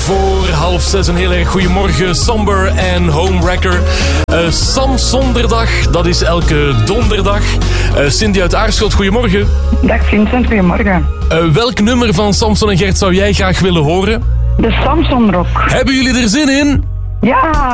voor 5:30. Een heel erg goedemorgen, Somber en Homewrecker. Samsonderdag, dat is elke donderdag. Cindy uit Aarschot, goedemorgen. Dag Vincent, goedemorgen. Welk nummer van Samson en Gert zou jij graag willen horen? De Samson Rock. Hebben jullie er zin in? Ja!